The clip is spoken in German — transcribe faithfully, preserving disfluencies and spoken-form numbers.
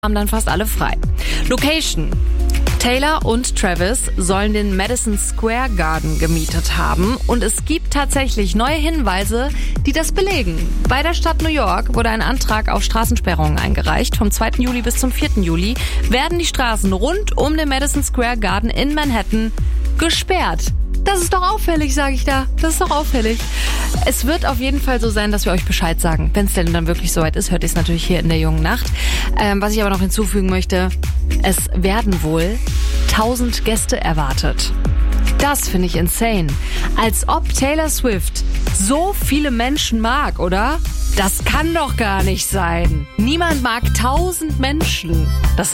haben dann fast alle frei. Location. Taylor und Travis sollen den Madison Square Garden gemietet haben und es gibt tatsächlich neue Hinweise, die das belegen. Bei der Stadt New York wurde ein Antrag auf Straßensperrungen eingereicht. Vom zweiten Juli bis zum vierten Juli werden die Straßen rund um den Madison Square Garden in Manhattan gesperrt. Das ist doch auffällig, sage ich da. Das ist doch auffällig. Es wird auf jeden Fall so sein, dass wir euch Bescheid sagen. Wenn es denn dann wirklich soweit ist, hört ihr es natürlich hier in der jungen Nacht. Ähm, was ich aber noch hinzufügen möchte, es werden wohl tausend Gäste erwartet. Das finde ich insane. Als ob Taylor Swift so viele Menschen mag, oder? Das kann doch gar nicht sein. Niemand mag tausend Menschen. Das